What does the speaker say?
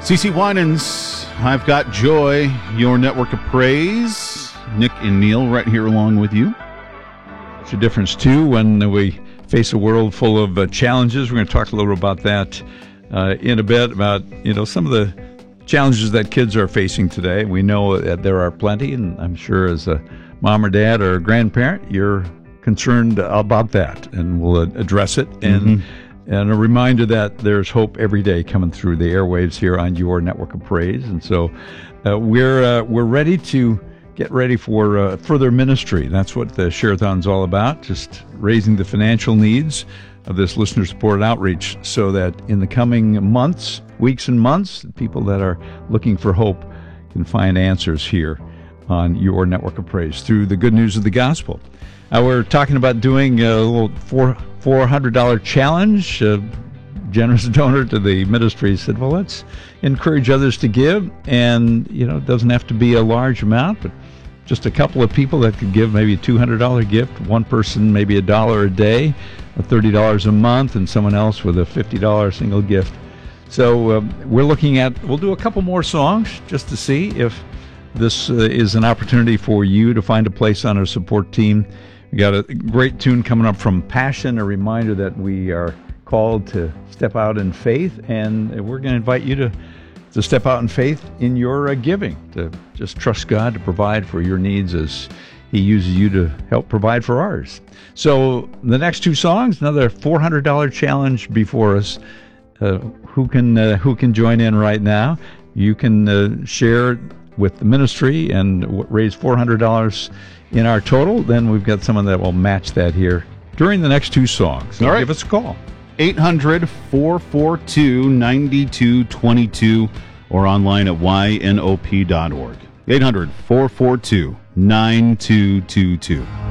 CeCe Winans, I've Got Joy, your network of praise. Nick and Neil right here along with you. It's a difference, too, when we face a world full of challenges. We're going to talk a little about that in a bit, about, some of the challenges that kids are facing today. We know that there are plenty, and I'm sure as a mom or dad or a grandparent, you're concerned about that, and we'll address it. And a reminder that there's hope every day coming through the airwaves here on your network of praise. And so we're ready to get ready for further ministry. That's what the Share-a-thon's all about, just raising the financial needs of this listener-supported outreach so that in the coming weeks and months, people that are looking for hope can find answers here on your network of praise through the good news of the gospel. We're talking about doing a little $400 challenge. A generous donor to the ministry said, well, let's encourage others to give. And, it doesn't have to be a large amount, but just a couple of people that could give maybe a $200 gift. One person maybe $1 a day, $30 a month, and someone else with a $50 single gift. So we'll do a couple more songs just to see if this is an opportunity for you to find a place on our support team. We got a great tune coming up from Passion, a reminder that we are called to step out in faith, and we're going to invite you to step out in faith in your giving, to just trust God to provide for your needs as He uses you to help provide for ours. So the next two songs, another $400 challenge before us. Who can join in right now? You can share with the ministry and raise $400 in our total. Then we've got someone that will match that here during the next two songs. So all right. Give us a call. 800-442-9222 or online at ynop.org. 800-442-9222.